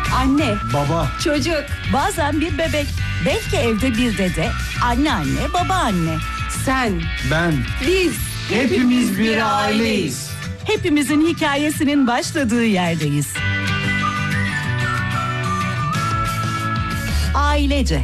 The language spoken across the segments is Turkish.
Anne, baba, çocuk, bazen bir bebek, belki evde bir dede, anneanne, babaanne. sen, ben, biz, hepimiz bir aileyiz. Hepimizin hikayesinin başladığı yerdeyiz. Ailece.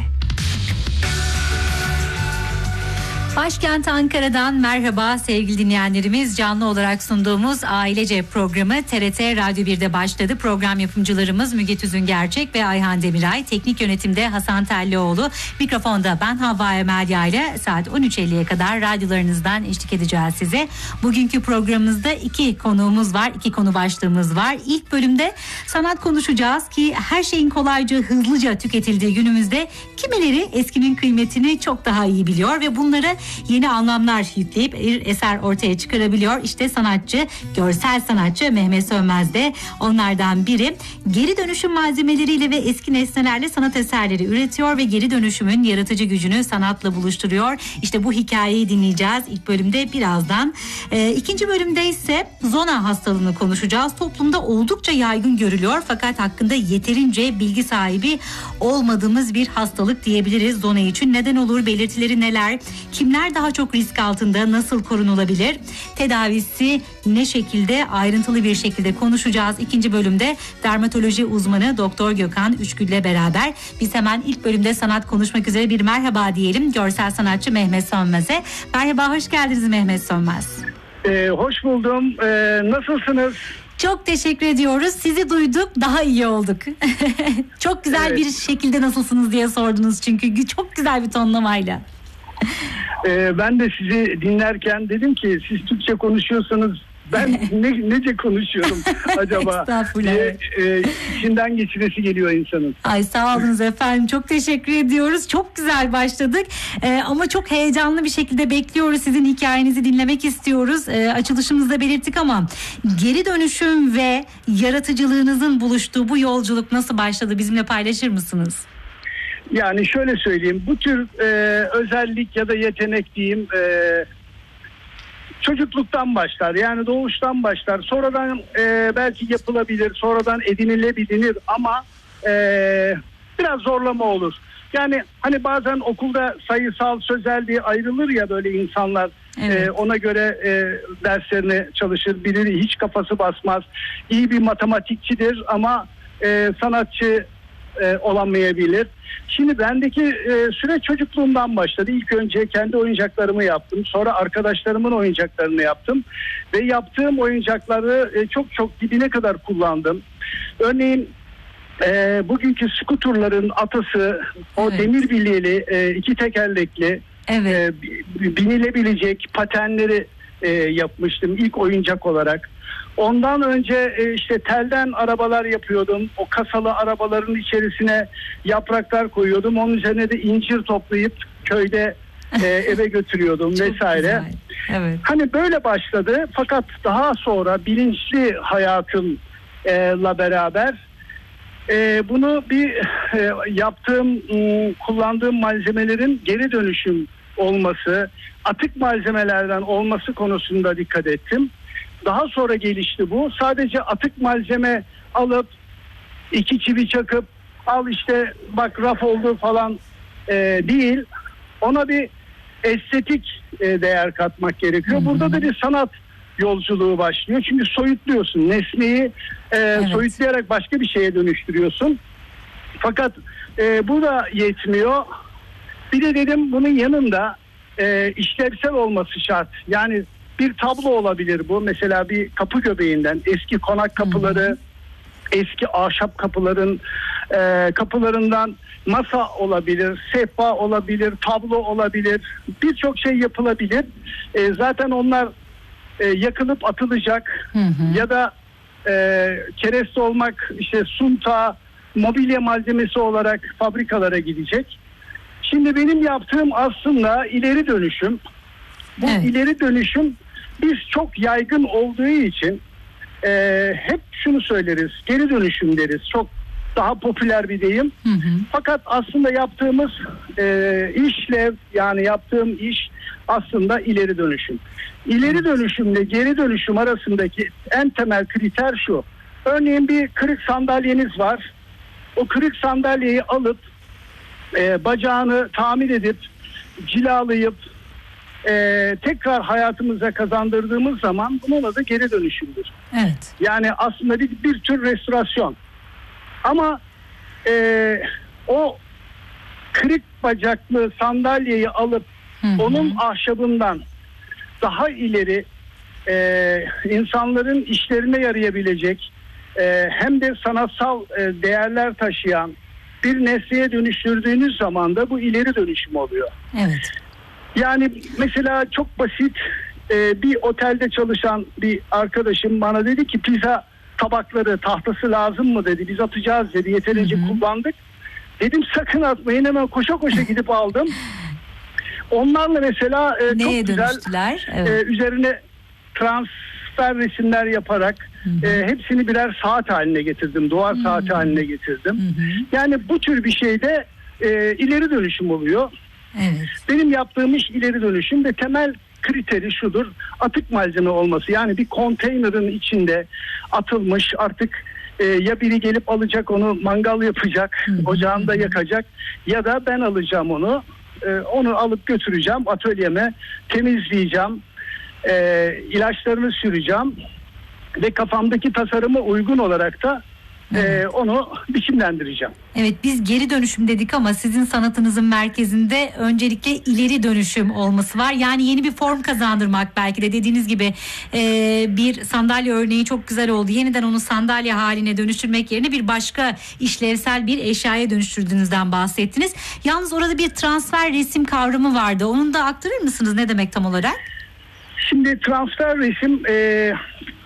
Başkent Ankara'dan merhaba sevgili dinleyenlerimiz. Canlı olarak sunduğumuz Ailece programı TRT Radyo 1'de başladı. Program yapımcılarımız Müge Tüzün Gerçek ve Ayhan Demiray. Teknik yönetimde Hasan Tellioğlu. Mikrofonda ben Havva Emelya ile saat 13.50'ye kadar radyolarınızdan eşlik edeceğiz size. Bugünkü programımızda 2 konuğumuz var. 2 konu başlığımız var. İlk bölümde sanat konuşacağız ki her şeyin kolayca, hızlıca tüketildiği günümüzde kimileri eskinin kıymetini çok daha iyi biliyor ve bunlara yeni anlamlar yükleyip bir eser ortaya çıkarabiliyor. İşte sanatçı, görsel sanatçı Mehmet Sönmez de onlardan biri. Geri dönüşüm malzemeleriyle ve eski nesnelerle sanat eserleri üretiyor ve geri dönüşümün yaratıcı gücünü sanatla buluşturuyor. İşte bu hikayeyi dinleyeceğiz ilk bölümde birazdan. İkinci bölümde ise zona hastalığını konuşacağız. Toplumda oldukça yaygın görülüyor fakat hakkında yeterince bilgi sahibi olmadığımız bir hastalık diyebiliriz zona için. Neden olur, belirtileri neler, kimler daha çok risk altında, nasıl korunulabilir, tedavisi ne şekilde, ayrıntılı bir şekilde konuşacağız. İkinci bölümde dermatoloji uzmanı Doktor Gökhan Üçgül'le beraber biz hemen ilk bölümde sanat konuşmak üzere bir merhaba diyelim görsel sanatçı Mehmet Sönmez'e. Merhaba, hoş geldiniz Mehmet Sönmez. Hoş buldum. Nasılsınız? Çok teşekkür ediyoruz. Sizi duyduk, daha iyi olduk. Çok güzel bir şekilde nasılsınız diye sordunuz çünkü çok güzel bir tonlamayla. Ben de sizi dinlerken dedim ki siz Türkçe konuşuyorsanız ben nece konuşuyorum acaba? Estağfurullah. İçinden geçiresi geliyor insanın. Ay sağ olunuz efendim, çok teşekkür ediyoruz. Çok güzel başladık ama çok heyecanlı bir şekilde bekliyoruz. Sizin hikayenizi dinlemek istiyoruz. Açılışımızda belirttik ama geri dönüşüm ve yaratıcılığınızın buluştuğu bu yolculuk nasıl başladı? Bizimle paylaşır mısınız? Yani şöyle söyleyeyim, bu tür özellik ya da yetenek diyeyim çocukluktan başlar, yani doğuştan başlar, sonradan belki yapılabilir, sonradan edinilebilir ama biraz zorlama olur. Yani hani bazen okulda sayısal sözel diye ayrılır ya böyle insanlar, evet. Ona göre derslerine çalışır, bilir, hiç kafası basmaz, iyi bir matematikçidir ama sanatçı olamayabilir. Şimdi bendeki süreç çocukluğumdan başladı. İlk önce kendi oyuncaklarımı yaptım. Sonra arkadaşlarımın oyuncaklarını yaptım. Ve yaptığım oyuncakları çok dibine kadar kullandım. Örneğin bugünkü skuturların atası, o evet. Demir bilyeli, 2 tekerlekli, evet. Binilebilecek patenleri yapmıştım ilk oyuncak olarak. Ondan önce işte telden arabalar yapıyordum. O kasalı arabaların içerisine yapraklar koyuyordum. Onun üzerine de incir toplayıp köyde eve götürüyordum vesaire. Evet. Hani böyle başladı. Fakat daha sonra bilinçli hayatımla beraber bunu bir yaptığım, kullandığım malzemelerin geri dönüşüm olması, atık malzemelerden olması konusunda dikkat ettim. Daha sonra gelişti bu. Sadece atık malzeme alıp 2 çivi çakıp al işte bak raf oldu falan değil. Ona bir estetik değer katmak gerekiyor. Burada da bir sanat yolculuğu başlıyor. Çünkü soyutluyorsun. Nesneyi evet. Soyutlayarak başka bir şeye dönüştürüyorsun. Fakat bu da yetmiyor. Bir de dedim bunun yanında işlevsel olması şart. Yani bir tablo olabilir bu. Mesela bir kapı göbeğinden eski konak kapıları, eski ahşap kapıların kapılarından masa olabilir, sehpa olabilir, tablo olabilir. Birçok şey yapılabilir. Zaten onlar yakılıp atılacak ya da kereste olmak, işte sunta, mobilya malzemesi olarak fabrikalara gidecek. Şimdi benim yaptığım aslında ileri dönüşüm. Bu evet. ileri dönüşüm biz çok yaygın olduğu için hep şunu söyleriz, geri dönüşüm deriz. Çok daha popüler bir deyim. Fakat aslında yaptığımız işlev, yani yaptığım iş aslında ileri dönüşüm. İleri dönüşümle geri dönüşüm arasındaki en temel kriter şu. Örneğin bir kırık sandalyeniz var. o kırık sandalyeyi alıp bacağını tamir edip cilalayıp tekrar hayatımıza kazandırdığımız zaman bunun adı geri dönüşümdür. Evet. Yani aslında bir tür restorasyon. Ama o kırık bacaklı sandalyeyi alıp onun ahşabından daha ileri insanların işlerine yarayabilecek hem de sanatsal değerler taşıyan bir nesneye dönüştürdüğünüz zaman da bu ileri dönüşüm oluyor. Evet. Yani mesela çok basit bir otelde çalışan bir arkadaşım bana dedi ki pizza tabakları tahtası lazım mı dedi. Biz atacağız dedi. Yeterince kullandık. Dedim sakın atmayın, hemen koşa koşa gidip aldım. Onlarla mesela Neye çok güzel dönüştüler? Evet. üzerine transfer resimler yaparak hepsini birer saat haline getirdim. Duvar saati haline getirdim. Yani bu tür bir şeyde ileri dönüşüm oluyor. Evet. Benim yaptığım iş ileri dönüşüm ve temel kriteri şudur: atık malzeme olması. Yani bir konteynerin içinde atılmış, artık ya biri gelip alacak onu, mangal yapacak, ocağında yakacak, ya da ben alacağım onu alıp götüreceğim atölyeme, temizleyeceğim, ilaçlarını süreceğim ve kafamdaki tasarıma uygun olarak da onu biçimlendireceğim. Evet, biz geri dönüşüm dedik ama sizin sanatınızın merkezinde öncelikle ileri dönüşüm olması var. Yani yeni bir form kazandırmak, belki de dediğiniz gibi bir sandalye örneği çok güzel oldu. Yeniden onu sandalye haline dönüştürmek yerine bir başka işlevsel bir eşyaya dönüştürdüğünüzden bahsettiniz. Yalnız orada bir transfer resim kavramı vardı. Onu da aktarır mısınız? Ne demek tam olarak? Şimdi transfer resim